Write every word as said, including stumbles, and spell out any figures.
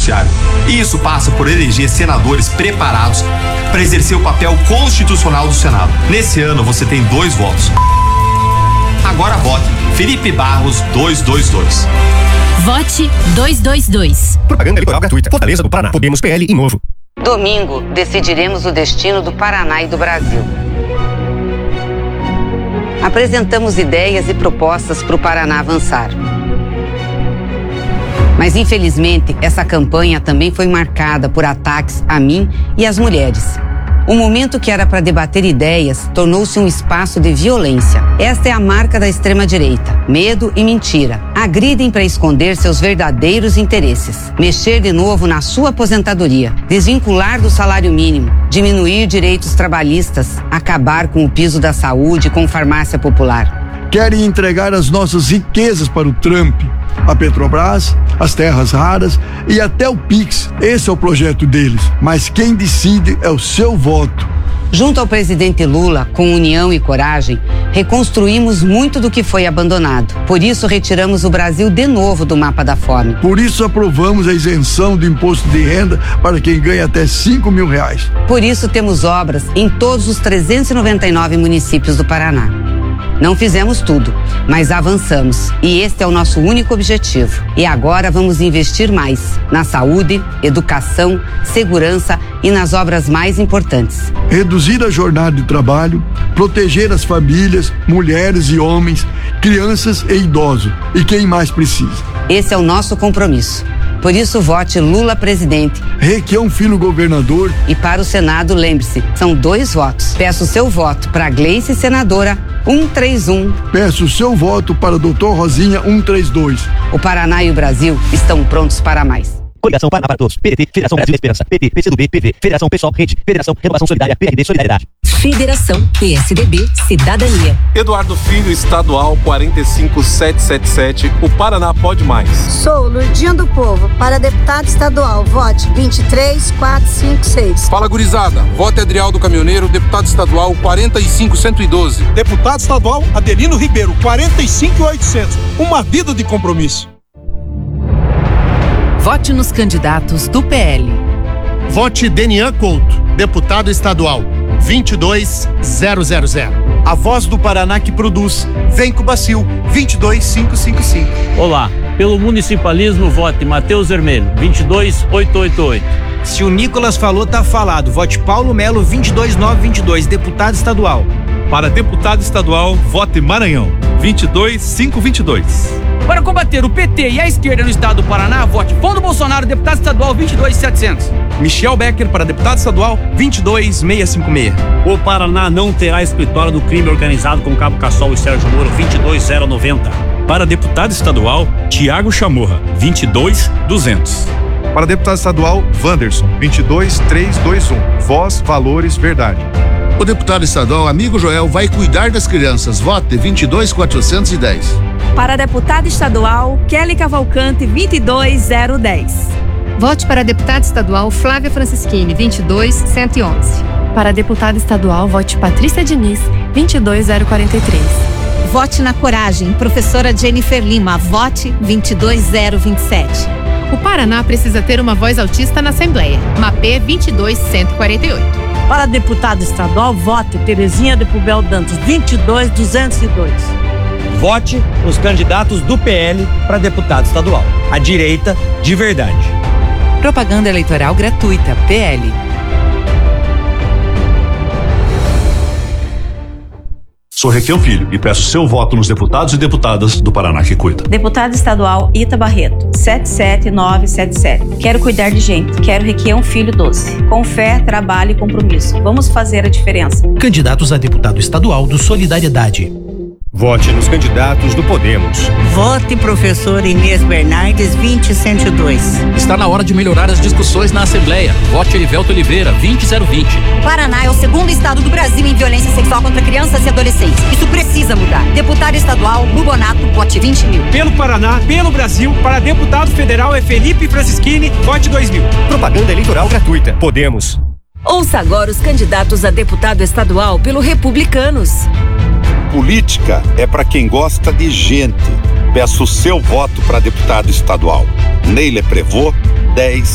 Judiciário. E isso passa por eleger senadores preparados para exercer o papel constitucional do Senado. Nesse ano você tem dois votos. Agora vote Felipe Barros dois dois dois. Vote dois dois dois. Propaganda eleitoral gratuita. Fortaleza do Paraná. Podemos P L e Novo. Domingo, decidiremos o destino do Paraná e do Brasil. Apresentamos ideias e propostas para o Paraná avançar. Mas, infelizmente, essa campanha também foi marcada por ataques a mim e às mulheres. O momento que era para debater ideias tornou-se um espaço de violência. Esta é a marca da extrema-direita. Medo e mentira. Agridem para esconder seus verdadeiros interesses. Mexer de novo na sua aposentadoria. Desvincular do salário mínimo. Diminuir direitos trabalhistas. Acabar com o piso da saúde com farmácia popular. Querem entregar as nossas riquezas para o Trump, a Petrobras, as terras raras e até o Pix. Esse é o projeto deles. Mas quem decide é o seu voto. Junto ao presidente Lula, com união e coragem, reconstruímos muito do que foi abandonado. Por isso, retiramos o Brasil de novo do mapa da fome. Por isso, aprovamos a isenção do imposto de renda para quem ganha até cinco mil reais. Por isso, temos obras em todos os trezentos e noventa e nove municípios do Paraná. Não fizemos tudo, mas avançamos. E este é o nosso único objetivo. E agora vamos investir mais na saúde, educação, segurança e nas obras mais importantes. Reduzir a jornada de trabalho, proteger as famílias, mulheres e homens, crianças e idosos e quem mais precisa. Esse é o nosso compromisso. Por isso, vote Lula presidente. Requião Filho governador. E para o Senado, lembre-se, são dois votos. Peço o seu voto para Gleice, senadora, um três um. Peço o seu voto para o doutor Rosinha, um três dois. O Paraná e o Brasil estão prontos para mais. Coligação Paraná para Todos, P D T, Federação Brasil Esperança, P T, P C do B, P V, Federação Pessoal, Rede, Federação Renovação Solidária, P R D Solidariedade. Federação P S D B, Cidadania. Eduardo Filho, Estadual quatro cinco sete sete sete, o Paraná pode mais. Sou Lurdinha do Povo, para deputado estadual, vote vinte e três quatro cinco seis. Fala, gurizada, vote Adrialdo Caminhoneiro, deputado estadual quarenta e cinco cento e doze. Deputado estadual Adelino Ribeiro, quarenta e cinco oitocentos. Uma vida de compromisso. Vote nos candidatos do P L. Vote Denian Couto, deputado estadual, vinte e dois zero zero zero. A voz do Paraná que produz. Vem com o Bacil, vinte e dois cinco cinco cinco. Olá, pelo municipalismo, vote Matheus Vermelho, vinte e dois oito oito oito. Se o Nicolas falou, tá falado. Vote Paulo Melo, vinte e dois nove vinte e dois, deputado estadual. Para deputado estadual, vote Maranhão, vinte e dois cinco vinte e dois. Para combater o P T e a esquerda no estado do Paraná, vote Fundo Bolsonaro, deputado estadual vinte e dois setecentos. Michel Becker para deputado estadual vinte e dois seiscentos e cinquenta e seis. O Paraná não terá escritório do crime organizado com Cabo Cassol e Sérgio Moro vinte e dois mil noventa. Para deputado estadual, Tiago Chamorra, vinte e dois duzentos. Para deputado estadual, Wanderson, vinte e dois trezentos e vinte e um. Voz, valores, verdade. O deputado estadual Amigo Joel vai cuidar das crianças. Vote vinte e dois quatrocentos e dez. Para deputado estadual, Kelly Cavalcante, vinte e dois zero dez. Vote para deputado estadual Flávia Francischini, vinte e dois cento e onze. Para deputado estadual, vote Patrícia Diniz, vinte e dois zero quarenta e três. Vote na coragem, professora Jennifer Lima, vote vinte e dois zero vinte e sete. O Paraná precisa ter uma voz autista na Assembleia. Mapê vinte e dois cento e quarenta e oito. Para deputado estadual, vote Terezinha de Pubel Dantas, vinte e dois duzentos e dois. Vote os candidatos do P L para deputado estadual. A direita de verdade. Propaganda eleitoral gratuita, P L. Sou Requião Filho e peço seu voto nos deputados e deputadas do Paraná que cuida. Deputado estadual Ita Barreto, sete sete nove sete sete. Quero cuidar de gente. Quero Requião Filho doce. Com fé, trabalho e compromisso. Vamos fazer a diferença. Candidatos a deputado estadual do Solidariedade. Vote nos candidatos do Podemos. Vote professor Inês Bernardes, vinte cento e dois. Está na hora de melhorar as discussões na Assembleia. Vote Erivelto Oliveira, vinte zero vinte. O Paraná é o segundo estado do Brasil em violência sexual contra crianças e adolescentes. Isso precisa mudar. Deputado estadual, Bubonato, vote vinte mil. Pelo Paraná, pelo Brasil, para deputado federal é Felipe Francischini, vote dois mil. Propaganda eleitoral gratuita. Podemos. Ouça agora os candidatos a deputado estadual pelo Republicanos. Política é para quem gosta de gente. Peço o seu voto para deputado estadual. Neila Prevô, dez